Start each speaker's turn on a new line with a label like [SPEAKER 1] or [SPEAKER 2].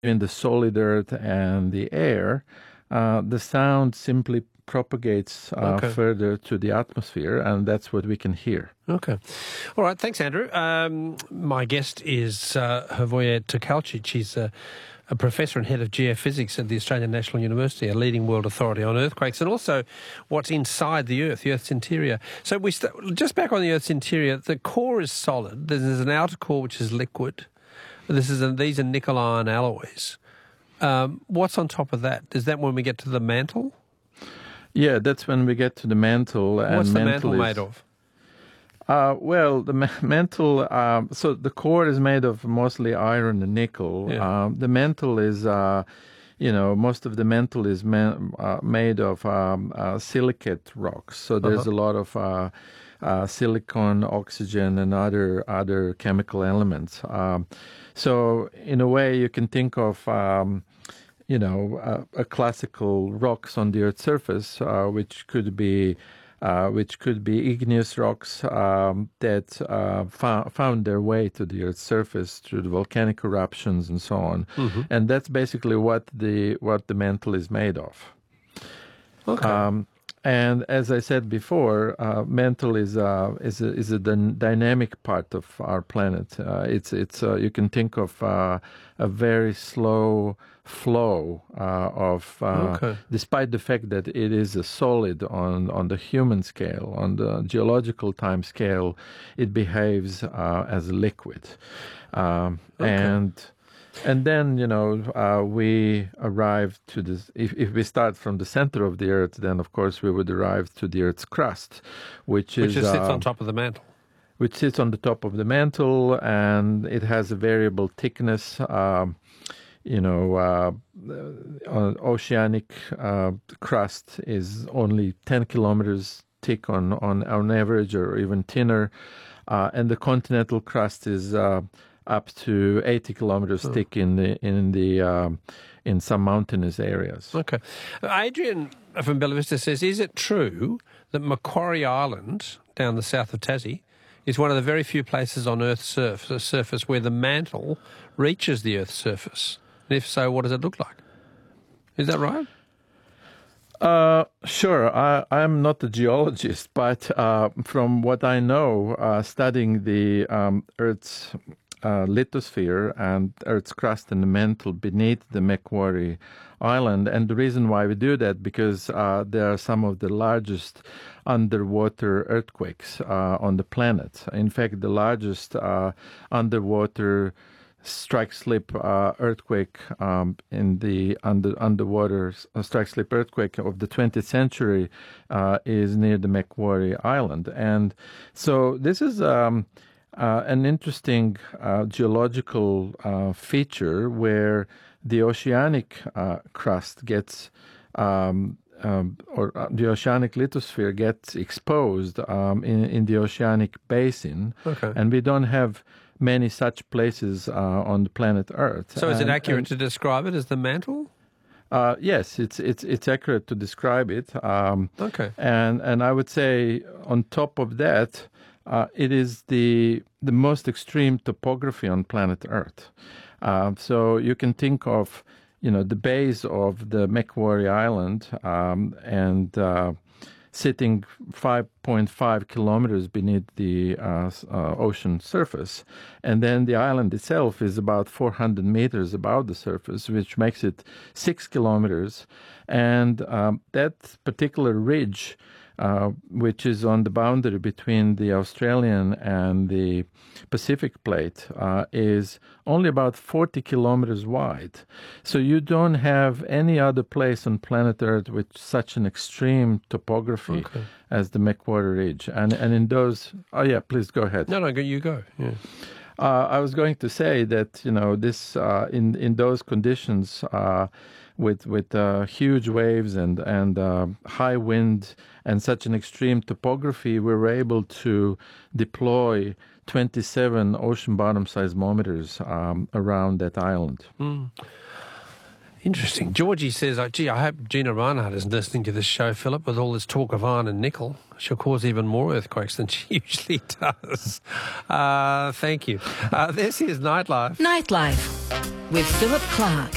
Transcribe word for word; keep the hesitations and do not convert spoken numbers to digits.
[SPEAKER 1] between the solid earth and the air, uh, the sound simply propagates uh,
[SPEAKER 2] Okay.
[SPEAKER 1] further to the atmosphere, and that's what we can hear.
[SPEAKER 2] Okay. All right. Thanks, Andrew. Um, my guest is uh, Hrvoje Tkalčić. She's a, a professor and head of geophysics at the Australian National University, a leading world authority on earthquakes and also what's inside the Earth, the Earth's interior. So we st- just back on the Earth's interior, the core is solid. There's an outer core which is liquid. This is a, these are nickel iron alloys. Um, what's on top of that? Is that when we get to the mantle?
[SPEAKER 1] Yeah, that's when we get to the mantle. And
[SPEAKER 2] What's the
[SPEAKER 1] mantle
[SPEAKER 2] mantle
[SPEAKER 1] is,
[SPEAKER 2] made of?
[SPEAKER 1] Uh, well, the ma- mantle, um, so the core is made of mostly iron and nickel.
[SPEAKER 2] Yeah.
[SPEAKER 1] Um, the mantle is, uh, you know, most of the mantle is ma- uh, made of um, uh, silicate rocks. So there's
[SPEAKER 2] Uh-huh.
[SPEAKER 1] a lot of uh, uh, silicon, oxygen, and other other chemical elements. Um, so in a way, you can think of um, you know, uh, a classical rocks on the Earth's surface, uh, which could be, uh, which could be igneous rocks um, that uh, fo- found their way to the Earth's surface through the volcanic eruptions and so on.
[SPEAKER 2] Mm-hmm.
[SPEAKER 1] And that's basically what the what the mantle is made of.
[SPEAKER 2] Okay.
[SPEAKER 1] Um, and as I said before, uh, mantle is uh, is a, is a dyn- dynamic part of our planet. Uh, it's it's uh, you can think of uh, a very slow flow uh, of, uh,
[SPEAKER 2] Okay.
[SPEAKER 1] despite the fact that it is a solid on on the human scale, on the geological time scale, it behaves uh, as a liquid, um,
[SPEAKER 2] Okay.
[SPEAKER 1] and. And then, you know, uh, we arrive to this. If, if we start from the center of the Earth, then of course we would arrive to the Earth's crust, which is
[SPEAKER 2] Which just sits
[SPEAKER 1] uh,
[SPEAKER 2] on top of the mantle.
[SPEAKER 1] which sits on the top of the mantle, and it has a variable thickness. Um, you know, uh, uh, oceanic uh, crust is only ten kilometers thick on on on average, or even thinner, uh, and the continental crust is Uh, up to eighty kilometers
[SPEAKER 2] Oh.
[SPEAKER 1] thick in the in the um, in some mountainous areas.
[SPEAKER 2] Okay. Adrian from Bella Vista says, is it true that Macquarie Island, down the south of Tassie, is one of the very few places on Earth's surf- the surface where the mantle reaches the Earth's surface? And if so, what does it look like? Is that right?
[SPEAKER 1] Uh, sure. I, I'm not a geologist, but uh, from what I know, uh, studying the um, Earth's uh, lithosphere and Earth's crust and the mantle beneath the Macquarie Island, and the reason why we do that because uh, they are some of the largest underwater earthquakes uh, on the planet. In fact, the largest uh, underwater strike-slip uh, earthquake um, in the under underwater uh, strike-slip earthquake of the twentieth century uh, is near the Macquarie Island, and so this is um, uh, an interesting uh, geological uh, feature where the oceanic uh, crust gets. Um, Um, or uh, the oceanic lithosphere gets exposed um, in, in the oceanic basin,
[SPEAKER 2] Okay.
[SPEAKER 1] and we don't have many such places uh, on the planet Earth.
[SPEAKER 2] So is it
[SPEAKER 1] And-
[SPEAKER 2] accurate
[SPEAKER 1] and,
[SPEAKER 2] to describe it as the mantle?
[SPEAKER 1] uh, yes, it's it's it's accurate to describe it. Um,
[SPEAKER 2] Okay.
[SPEAKER 1] and and I would say on top of that, uh, it is the the most extreme topography on planet Earth. Um, so you can think of, you know, the base of the Macquarie Island um, and uh, sitting five point five kilometers beneath the uh, s- uh, ocean surface. And then the island itself is about four hundred meters above the surface, which makes it six kilometers. And um, that particular ridge, uh, which is on the boundary between the Australian and the Pacific plate, uh, is only about forty kilometers wide. So you don't have any other place on planet Earth with such an extreme topography
[SPEAKER 2] Okay.
[SPEAKER 1] as the Macquarie Ridge. And and in those, oh yeah, please go ahead.
[SPEAKER 2] No, no, go- you go. Yeah.
[SPEAKER 1] Uh, I was going to say that, you know, this uh, in in those conditions, uh, with with uh, huge waves and and uh, high wind and such an extreme topography, we were able to deploy twenty-seven ocean bottom seismometers um, around that island.
[SPEAKER 2] Interesting. Georgie says, oh, gee, I hope Gina Reinhardt isn't listening to this show, Philip, with all this talk of iron and nickel. She'll cause even more earthquakes than she usually does. Uh, thank you. Uh, this is Nightlife.
[SPEAKER 3] Nightlife with Philip Clark.